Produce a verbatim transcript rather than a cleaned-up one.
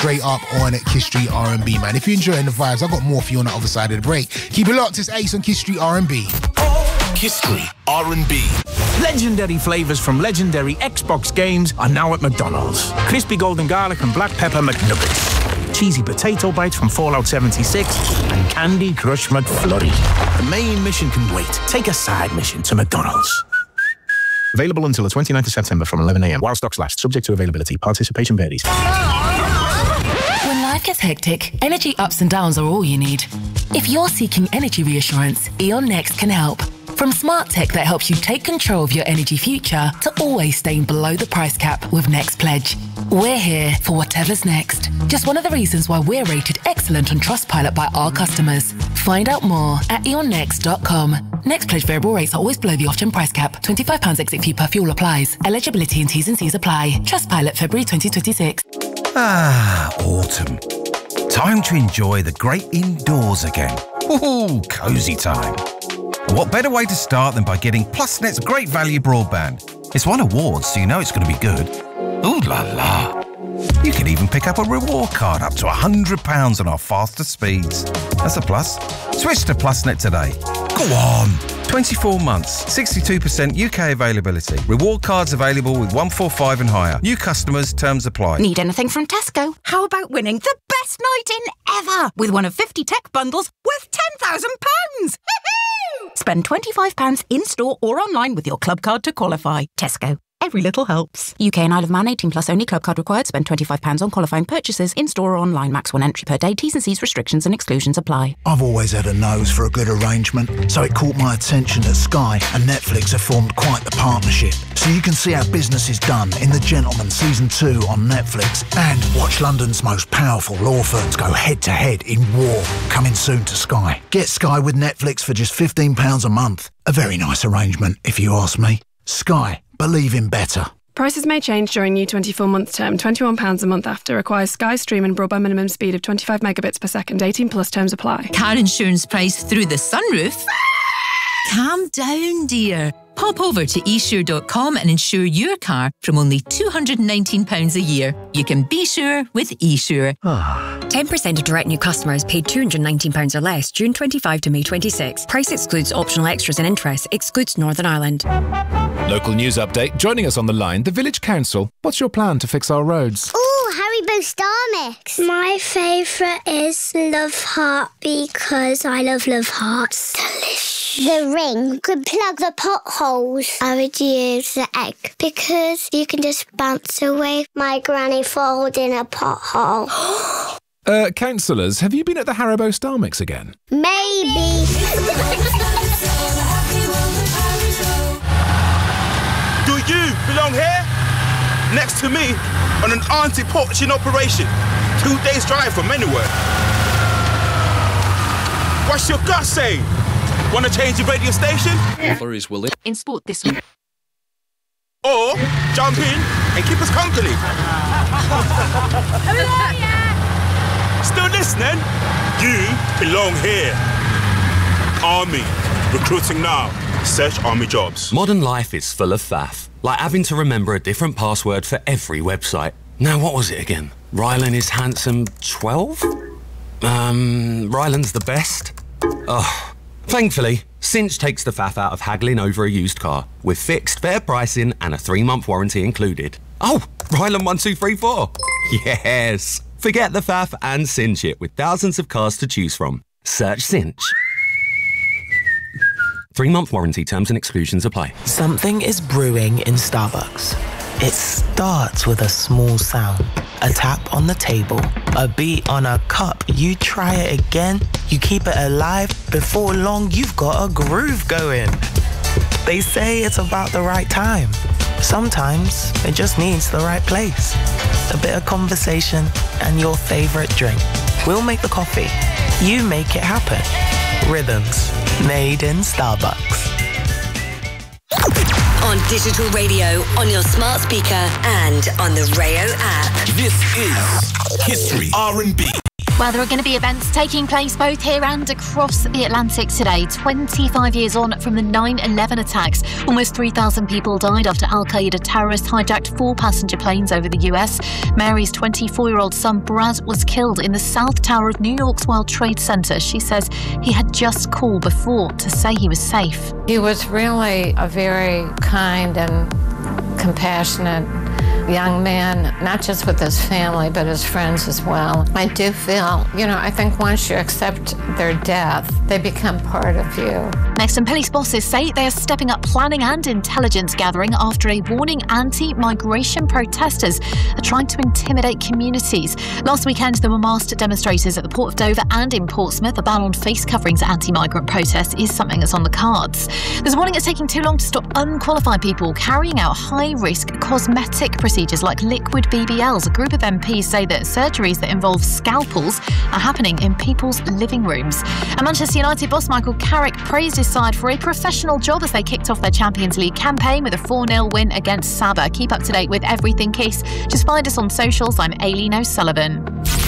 straight up on Kiss Street R and B, man. If you're enjoying the vibes, I've got more for you on the other side of the break. Keep it locked, it's Ace on Kiss Street R and B. Kiss Street R and B. Legendary flavours from legendary Xbox games are now at McDonald's. Crispy golden garlic and black pepper McNuggets. Cheesy potato bites from Fallout seventy-six and Candy Crush McFlurry. The main mission can wait. Take a side mission to McDonald's. Available until the twenty-ninth of September from eleven a m while stocks last, subject to availability. Participation varies. When life gets hectic, energy ups and downs are all you need. If you're seeking energy reassurance, E.ON Next can help. From smart tech that helps you take control of your energy future to always staying below the price cap with Next Pledge. We're here for whatever's next. Just one of the reasons why we're rated excellent on Trustpilot by our customers. Find out more at e on next dot com. Next Pledge variable rates are always below the off-gen price cap. twenty-five pounds exit fee per fuel applies. Eligibility and T's and C's apply. Trustpilot February twenty twenty-six. Ah, autumn. Time to enjoy the great indoors again. Ooh, cosy time. And what better way to start than by getting PlusNet's great value broadband? It's won awards, so you know it's going to be good. Ooh la la. You can even pick up a reward card up to one hundred pounds on our faster speeds. That's a plus. Switch to PlusNet today. Go on. twenty-four months, sixty-two percent U K availability. Reward cards available with one forty-five and higher. New customers, terms apply. Need anything from Tesco? How about winning the best night in ever with one of fifty tech bundles worth ten thousand pounds? Spend twenty-five pounds in-store or online with your club card to qualify. Tesco. Every little helps. U K and Isle of Man, eighteen plus only. Club card required. Spend twenty-five pounds on qualifying purchases in-store or online. Max one entry per day. T's and C's restrictions and exclusions apply. I've always had a nose for a good arrangement, so it caught my attention that Sky and Netflix have formed quite the partnership. So you can see how business is done in The Gentleman Season two on Netflix and watch London's most powerful law firms go head-to-head in war. Coming soon to Sky. Get Sky with Netflix for just fifteen pounds a month. A very nice arrangement, if you ask me. Sky. Believe in better. Prices may change during new twenty-four month term. twenty-one pounds a month after. Requires Sky Stream and broadband minimum speed of twenty-five megabits per second. eighteen plus terms apply. Car insurance price through the sunroof? Calm down, dear. Pop over to e sure dot com and insure your car from only two hundred nineteen pounds a year. You can be sure with eSure. ten percent of direct new customers paid two hundred nineteen pounds or less June twenty-fifth to May twenty-sixth. Price excludes optional extras and interest. Excludes Northern Ireland. Local news update. Joining us on the line, the Village Council. What's your plan to fix our roads? Oh, Haribo Star Mix. My favourite is Love Heart because I love Love Hearts. Delicious. The ring could plug the potholes. I would use the egg because you can just bounce away. My granny falls in a pothole. uh, councillors, have you been at the Haribo Star Mix again? Maybe. Do you belong here? Next to me on an anti-poaching operation. Two days drive from anywhere. What's your gut saying? Want to change your radio station? Flurries will it in sport this week. Or jump in and keep us company. Still listening? You belong here. Army. Recruiting now. Search Army jobs. Modern life is full of faff. Like having to remember a different password for every website. Now, what was it again? Rylan is handsome twelve? Um, Rylan's the best? Oh. Thankfully, Cinch takes the faff out of haggling over a used car, with fixed fair pricing and a three-month warranty included. Oh, Rylan one two three four. Yes! Forget the faff and cinch it with thousands of cars to choose from. Search Cinch. Three-month warranty terms and exclusions apply. Something is brewing in Starbucks. It starts with a small sound, a tap on the table, a beat on a cup. You try it again, you keep it alive. Before long, you've got a groove going. They say it's about the right time. Sometimes it just needs the right place. A bit of conversation and your favorite drink. We'll make the coffee. You make it happen. Rhythms made in Starbucks. On digital radio, on your smart speaker, and on the Rayo app. This is Kiss Street R and B. Well, there are going to be events taking place both here and across the Atlantic today. twenty-five years on from the nine eleven attacks. Almost three thousand people died after Al-Qaeda terrorists hijacked four passenger planes over the U S. Mary's twenty-four-year-old son Brad was killed in the South Tower of New York's World Trade Center. She says he had just called before to say he was safe. He was really a very kind and compassionate young man, not just with his family, but his friends as well. I do feel, you know, I think once you accept their death, they become part of you. Next, and police bosses say they are stepping up planning and intelligence gathering after a warning anti-migration protesters are trying to intimidate communities. Last weekend, there were masked demonstrators at the Port of Dover and in Portsmouth. A ban on face coverings at anti-migrant protests is something that's on the cards. There's a warning it's taking too long to stop unqualified people carrying out high-risk cosmetic procedures like liquid B B Ls. A group of M Ps say that surgeries that involve scalpels are happening in people's living rooms. And Manchester United boss Michael Carrick praised his side for a professional job as they kicked off their Champions League campaign with a four nil win against Saba. Keep up to date with everything Kiss. Just find us on socials. I'm Aileen O'Sullivan.